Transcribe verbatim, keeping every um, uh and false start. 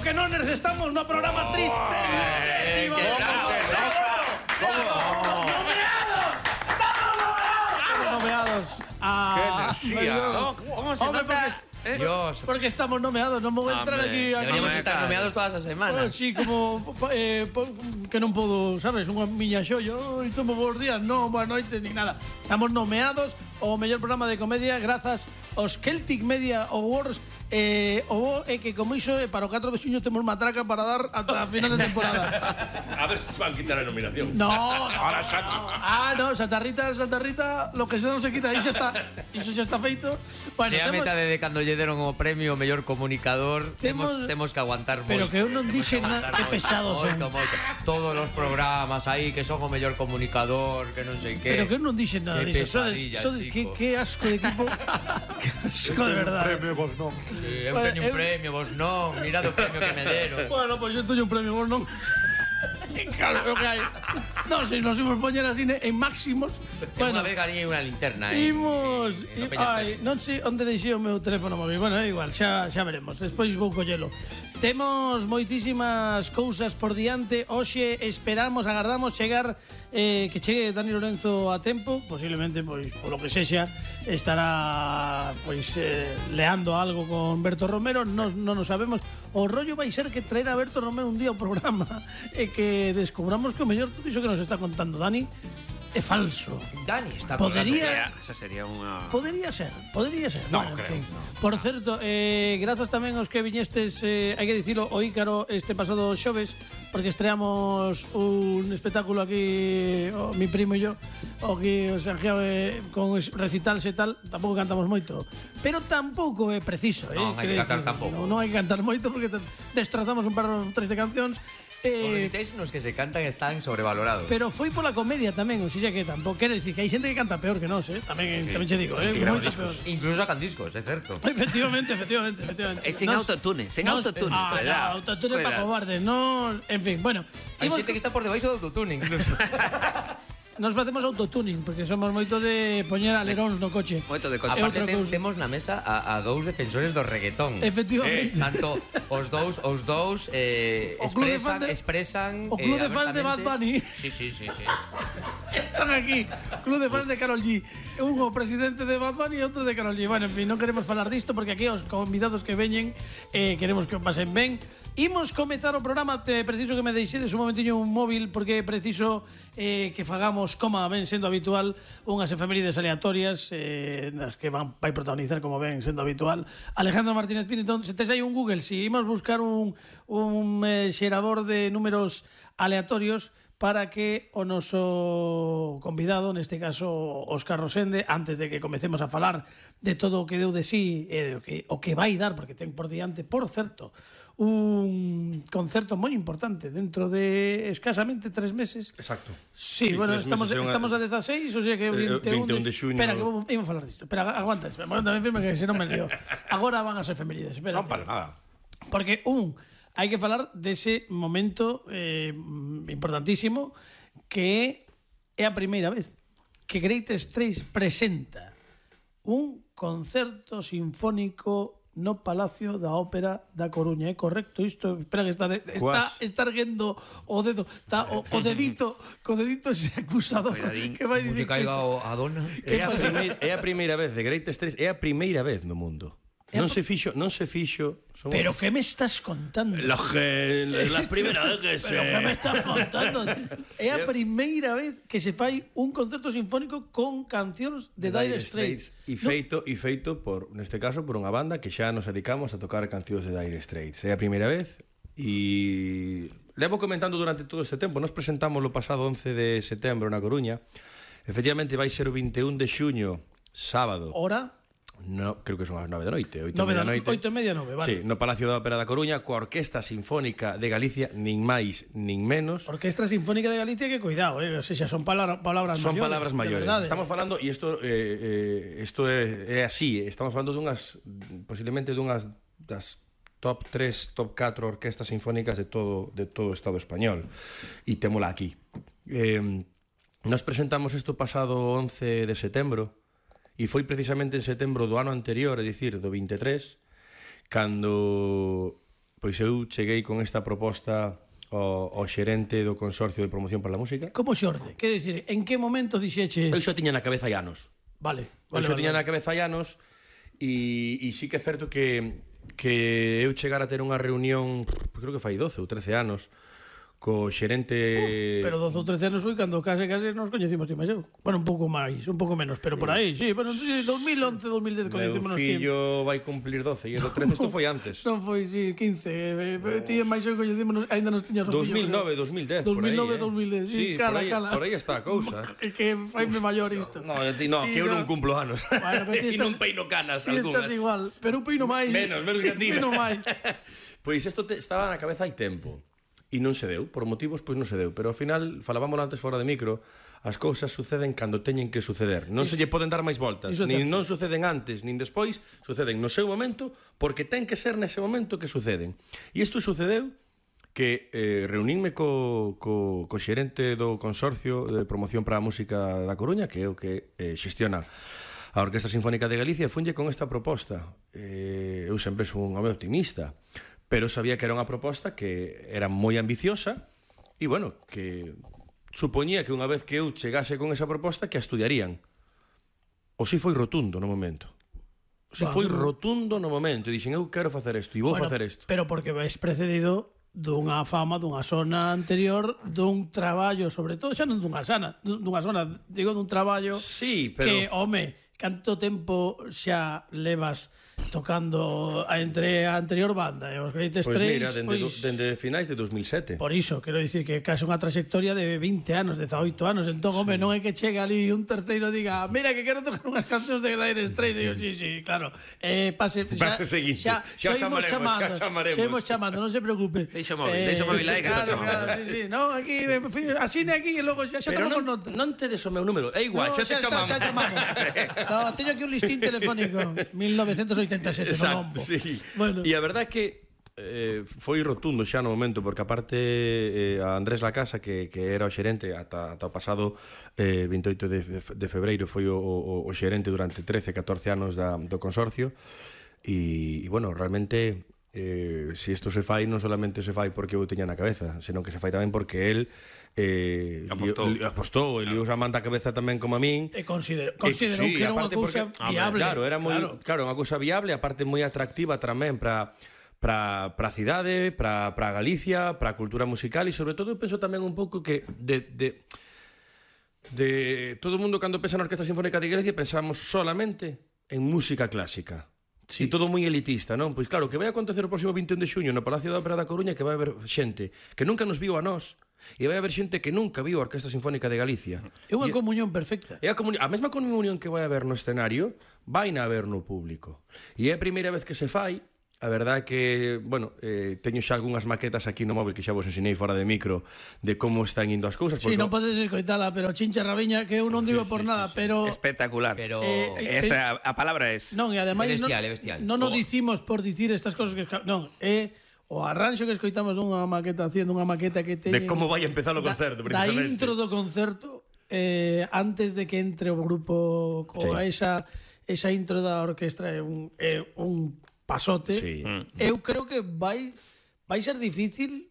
Roquenoners, estamos no programa triste. ¡Eh, qué bravo! ¿Cómo? ¡Nomeados! ¡Estamos nomeados! Ah, ¡Qué energía! ¿Cómo, ¿Cómo se hombre, nota? porque, ¿Eh? Dios. Porque estamos nomeados, non me vou entrar Hombre, aquí. aquí. deberíamos estar nomeados todas as semanas. Oh, sí, como eh, que non podo, sabes, unha miña xollo, e tomo bons días, non, boa noite, ni nada. Estamos nomeados ao mellor programa de comedia grazas aos Celtic Media Awards. Eh, o bo é que como iso para o catro de xuño temos matraca para dar ata a final de temporada. A ver se se van a quitar a nominación. No, no. Ahora Santi. Ah, no, Santa Rita, Santa Rita, lo que se non se quita, aí xa está. Iso xa está feito. Bueno, se a meta de cando lle deron o premio mellor comunicador, temos temos que aguantar moito. Pero que eu non dixen nada, que pesados son. Moito, moito. Todos os programas aí que son o mellor comunicador, que non sei que. Pero que eu non dixen nada disso. Sodes, sodes que que asco de equipo. Que asco de verdade. Premio vos non. Sí, eu teño un premio, vos non. Mirad o premio que me deron. Bueno, pois pues eu teño un premio, vos non. Claro, que hai. Non sei, nos imos poñer así en máximos. Bueno, unha vez gañei unha linterna aí. Imos. Ai, non sei onde deixei o meu teléfono móvil. Bueno, é igual, xa xa veremos. Despois vou collelo. Temos moitísimas cousas por diante. Hoxe esperamos, agardamos chegar eh, que chegue Dani Lorenzo a tempo. Posiblemente, pois, polo que sexa, estará pois eh, leando algo con Berto Romero. Non non o sabemos. O rollo vai ser que traer a Berto Romero un día ao programa e que descubramos que o mellor todo iso que nos está contando Dani é falso. Dani está Podría, esa sería unha Podría ser, podría ser. No, bueno, creo. En fin. No. Por certo, eh, grazas tamén aos que viñestes, eh, hai que dicilo, o Ícaro este pasado xoves, porque estreamos un espectáculo aquí, o, mi primo e yo, o que o Sergio eh, con recitals e tal, tampouco cantamos moito, pero tampouco é preciso, eh. Non, hai que cantar tampouco. Non, non hai que cantar moito porque destrozamos un par ou tres de cancións. Eh, Os recitais nos que se cantan están sobrevalorados. Pero foi pola comedia tamén, o xa que tampouco quere dicir que hai xente que canta peor que nós, eh? Tamén, sí. tamén che digo, eh? Moito peor. Incluso sacan discos, é certo. Efectivamente, efectivamente, efectivamente. E sin autotune, sin autotune. Ah, no, autotune para cobardes, no, en fin, bueno. Hai xente que está por debaixo do autotune incluso. Nos facemos autotuning porque somos moito de poñer aleróns no coche. Moito de coche. Aparte ten, temos na mesa a, a dous defensores do reggaetón. Efectivamente. Eh, tanto os dous, os dous eh, expresan, de, expresan o club eh, de fans de Bad Bunny. Sí, sí, sí, sí. Están aquí, club de fans de Karol G. Un o presidente de Bad Bunny e outro de Karol G. Bueno, en fin, non queremos falar disto porque aquí os convidados que veñen eh, queremos que o pasen ben. Imos comezar o programa, te preciso que me deixedes un momentiño un móvil porque é preciso eh, que fagamos, como ven sendo habitual, unhas efemérides aleatorias eh, nas que van, vai protagonizar, como ven sendo habitual, Alejandro Martínez Pinetón. Se tes aí un Google, si imos buscar un, un eh, xerador de números aleatorios para que o noso convidado, neste caso Óscar Rosende, antes de que comecemos a falar de todo o que deu de sí e de o que, o que vai dar, porque ten por diante, por certo, un concerto moi importante dentro de escasamente tres meses. Exacto. Sí, sí, bueno, estamos estamos a dezasseis, o sea que vinte e un de xuño. Espera, que vamos a falar disto. Espera, aguanta, espera, bueno, tamén firme que se non me lío. Agora van as efemérides, espera. Non para nada. Porque un, hai que falar dese momento eh, importantísimo que é a primeira vez que Greatest Trace presenta un concerto sinfónico no Palacio da Ópera da Coruña. É correcto isto? Espera que está de, está está erguendo o dedo, está o, o dedito, co dedito ese acusador que vai dicir que caiga a dona. É a primeira é a primeira vez de Greatest Trace, é a primeira vez no mundo. Non se fixo, non se fixo. Somos... Pero que me estás contando? La, que, la primeira vez que se... Pero que me estás contando? É a primeira vez que se fai un concerto sinfónico con cancións de, de Dire Straits. E feito, no? e feito por, neste caso, por unha banda que xa nos dedicamos a tocar cancións de Dire Straits. É a primeira vez e levo comentando durante todo este tempo. Nos presentamos o pasado once de setembro na Coruña. Efectivamente vai ser o vinte e un de xuño, sábado. Hora? No, creo que son as nove da noite, oito e media noite. oito e media, nove, vale. Sí, no Palacio da Ópera da Coruña, coa Orquesta Sinfónica de Galicia, nin máis, nin menos. Orquesta Sinfónica de Galicia, que cuidado, eh, o sea, son palabra, palabras son mayores. Son palabras maiores. Estamos falando, e isto eh, eh, isto é, é así, estamos falando dunhas, posiblemente dunhas das top tres, top catro orquestas sinfónicas de todo de todo o Estado español. E témola aquí. Eh, nos presentamos isto pasado once de setembro. E foi precisamente en setembro do ano anterior, é dicir, do vinte e tres, cando pois eu cheguei con esta proposta ao, ao xerente do Consorcio de Promoción para a Música. Como xorde? Quero dicir, en que momento dixeches? Eu xa tiña na cabeza hai anos. Vale, Eu vale, xa vale, tiña vale. na cabeza hai anos e, e sí que é certo que, que eu chegar a ter unha reunión, creo que fai doce ou trece anos, co xerente... Pero doce ou trece anos foi cando case case nos coñecimos ti máis eu. Bueno, un pouco máis, un pouco menos, pero por aí, sí, bueno, sí, dos mil once, dos mil dez Meu coñecímonos ti. fillo vai cumplir doce e o trece isto foi antes. Non foi, sí, quince. Eh, ti e máis eu coñecímonos, ainda nos tiñas o dos fillo. mil nove, dos mil dez, por aí, dos mil nove, eh. dos mil dez, sí, Sí, cala, por aí, cala. por aí está a cousa. É que faime maior isto. No, ti, no, Sí, que eu no. non cumplo anos. Bueno, pero E ti estás- non peino canas Ti algunhas. estás igual, pero un peino máis. Menos, menos que a ti. Peino máis. Pois isto te, estaba na cabeza hai tempo. E non se deu, por motivos, pois non se deu. Pero ao final, falábamos antes fora de micro, as cousas suceden cando teñen que suceder. Non se lle poden dar máis voltas. Iso é Nin certo. non suceden antes, nin despois, suceden no seu momento, porque ten que ser nese momento que suceden. E isto sucedeu que eh, reunínme co, co, co xerente do Consorcio de Promoción para a Música da Coruña, que é o que eh, xestiona a Orquestra Sinfónica de Galicia, e funlle con esta proposta. Eh, eu sempre sou un home optimista, pero sabía que era unha proposta que era moi ambiciosa e, bueno, que supoñía que unha vez que eu chegase con esa proposta que a estudiarían. O si foi rotundo no momento. O si Bah, foi no. rotundo no momento. E dixen, eu quero facer isto e vou Bueno, facer isto. Pero porque vais precedido dunha fama, dunha zona anterior, dun traballo, sobre todo, xa non dunha sana, dunha zona, digo, dun traballo Sí, pero... que, home, canto tempo xa levas tocando a entre a anterior banda e os Greatest Pois Trails, mira, dende, pois, do- dende finais de dos mil sete. por iso, quero dicir que case unha trayectoria de vinte anos, dezaoito anos, entón, home, non é que chegue ali un terceiro e diga, mira que quero tocar unhas cancións de Greatest Trails, digo, sí, sí, claro, eh, pase, xa, Pase seguinte. xa, Xa xa imos chamaremos, chamando, xa chamaremos. xa imos chamando, non se preocupe. Deixa o móvil, deixa o móvil aí que xa claro, chamamos. claro, sí, sí, no, aquí, eh, asine aquí e logo xa, xa Pero tomamos non, nota. non te des o meu número. É igual, No, xa te está, chamamos. xa chamamos. No, teño aquí un listín telefónico, mil novecientos oitenta e sete, no Exacto, bombo. sí. Bueno. E a verdade é que eh, foi rotundo xa no momento, porque aparte eh, a Andrés Lacasa, que, que era o xerente ata, ata o pasado eh, vinte e oito de, de febreiro, foi o, o, o xerente durante trece, catorce anos da, do consorcio, e, e bueno, realmente eh, si isto se fai, non solamente se fai porque eu teña na cabeza, senón que se fai tamén porque el eh, Apostou. li, li, apostou, ele claro. Usa manta a cabeza tamén como a min. E considero, considerou sí, que era unha aparte cousa porque- viable. Claro, era moi, claro. claro, unha cousa viable, aparte moi atractiva tamén para para para a cidade, para para Galicia, para a cultura musical e sobre todo eu penso tamén un pouco que de de de todo o mundo cando pensa na Orquestra Sinfónica de Galicia pensamos solamente en música clásica. Sí. E todo moi elitista, non? Pois claro, que vai acontecer o próximo vinte e un de xuño no Palacio da Ópera da Coruña, que vai haber xente que nunca nos viu a nós e vai haber xente que nunca viu a Orquestra Sinfónica de Galicia. É unha E- comunión perfecta. E a, comuni- a mesma comunión que vai haber no escenario vai na haber no público. E é a primeira vez que se fai. A verdade é que, bueno, eh, teño xa algunhas maquetas aquí no móvil que xa vos ensinei fora de micro de como están indo as cousas. Si, sí, non podes escoitala, pero chincha rabiña, que eu non digo por nada, pero... Espectacular. Pero Eh, Esa a palabra es. Non, e ademais É bestial, non, é bestial. non o Oh. dicimos por dicir estas cosas que esca... non, é o arranxo que escoitamos dunha maqueta haciendo unha maqueta que teñen De como vai a empezar o concerto, da, da precisamente. intro do concerto eh, antes de que entre o grupo coa Sí. esa esa intro da orquestra é un é un pasote. Sí. Eu creo que vai vai ser difícil